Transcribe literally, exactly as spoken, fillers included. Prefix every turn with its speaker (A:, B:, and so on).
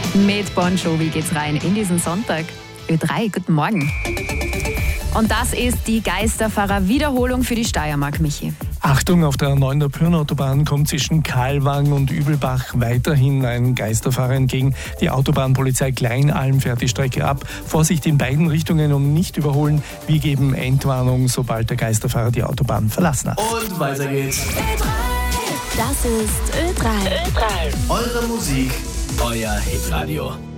A: Mit Bon Jovi geht's rein in diesen Sonntag. Ö drei, guten Morgen. Und das ist die Geisterfahrer-Wiederholung für die Steiermark, Michi.
B: Achtung, auf der neuen Pirnautobahn kommt zwischen Kalwang und Übelbach weiterhin ein Geisterfahrer entgegen. Die Autobahnpolizei Kleinalm fährt die Strecke ab. Vorsicht in beiden Richtungen und nicht überholen. Wir geben Endwarnung, sobald der Geisterfahrer die Autobahn verlassen hat.
C: Und weiter geht's.
D: Das ist Ö drei.
C: Eure Musik, euer Hitradio.